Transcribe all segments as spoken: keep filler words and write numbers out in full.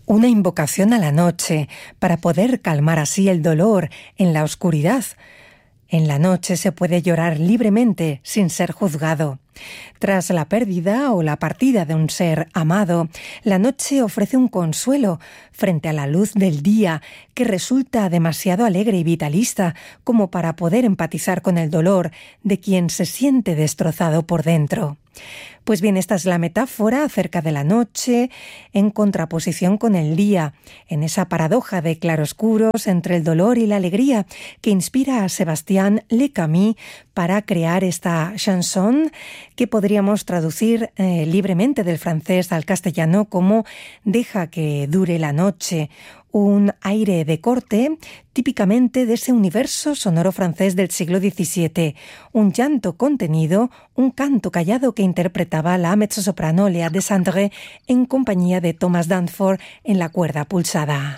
Una invocación a la noche para poder calmar así el dolor en la oscuridad. En la noche se puede llorar libremente sin ser juzgado. Tras la pérdida o la partida de un ser amado, la noche ofrece un consuelo frente a la luz del día que resulta demasiado alegre y vitalista como para poder empatizar con el dolor de quien se siente destrozado por dentro. Pues bien, esta es la metáfora acerca de la noche en contraposición con el día, en esa paradoja de claroscuros entre el dolor y la alegría que inspira a Sébastien Le Camus para crear esta chanson que podríamos traducir eh, libremente del francés al castellano como Deja que dure la noche, un aire de corte típicamente de ese universo sonoro francés del siglo diecisiete, un llanto contenido, un canto callado que interpretaba la mezzosoprano Léa Desandré en compañía de Thomas Danforth en la cuerda pulsada.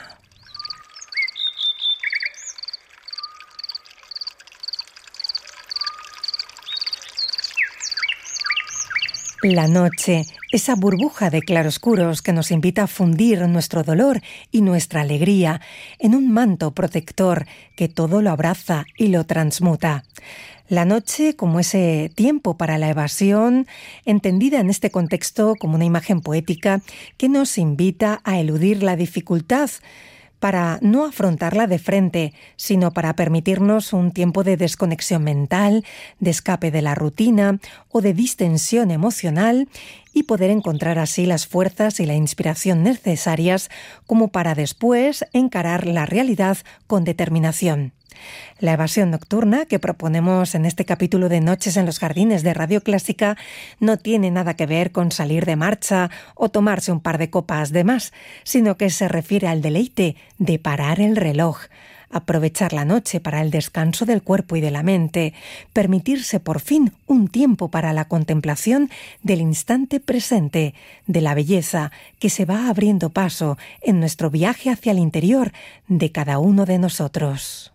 La noche, esa burbuja de claroscuros que nos invita a fundir nuestro dolor y nuestra alegría en un manto protector que todo lo abraza y lo transmuta. La noche como ese tiempo para la evasión, entendida en este contexto como una imagen poética que nos invita a eludir la dificultad, para no afrontarla de frente, sino para permitirnos un tiempo de desconexión mental, de escape de la rutina o de distensión emocional y poder encontrar así las fuerzas y la inspiración necesarias como para después encarar la realidad con determinación. La evasión nocturna que proponemos en este capítulo de Noches en los Jardines de Radio Clásica no tiene nada que ver con salir de marcha o tomarse un par de copas de más, sino que se refiere al deleite de parar el reloj, aprovechar la noche para el descanso del cuerpo y de la mente, permitirse por fin un tiempo para la contemplación del instante presente, de la belleza que se va abriendo paso en nuestro viaje hacia el interior de cada uno de nosotros.